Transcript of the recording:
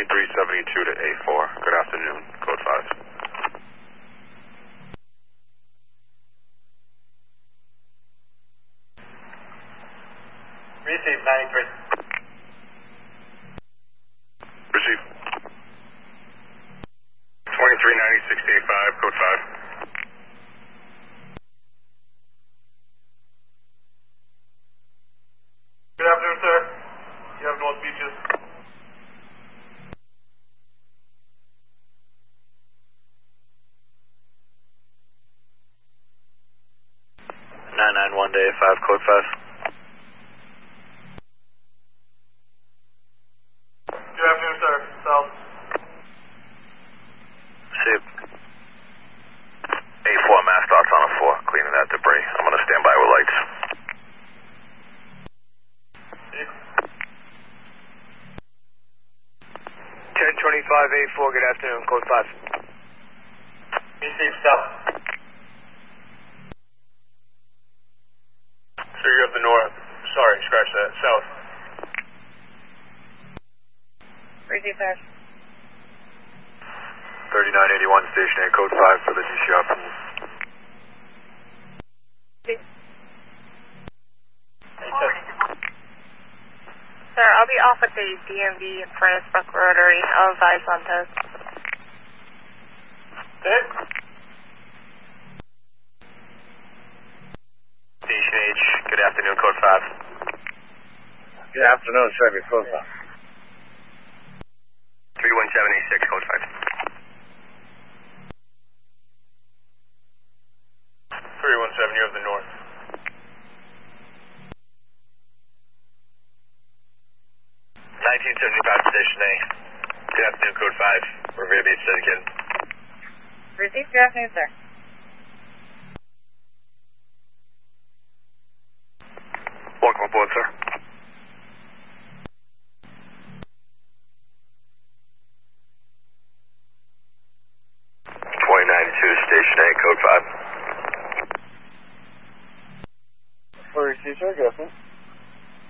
2372 to A4. Good afternoon, code 5. Receive 93. Receive. 2396 to A5, code 5. Good afternoon, sir. You have North Beaches. One day 5, code 5. Good afternoon, sir. South. Receive. A4, mass dots on a 4, cleaning that debris. I'm going to stand by with lights. 1025 A4, good afternoon, code 5. Receive south. Sir, you have the north. Sorry, scratch that. South. Receive sir. 3981, station A, code 5 for the GCR pool. Sir, I'll be off at the DMV in front of Buck Rotary. I'll advise on those. Good. Station H, good afternoon, code 5. Good afternoon, sir, code 5. 31786, code 5. 317, you have the north. 1975, station A. Good afternoon, code 5. We're going to be syndicated. Receive, good afternoon, sir. Welcome aboard, sir. 2092, station A, code 5. Receive, sir, good afternoon.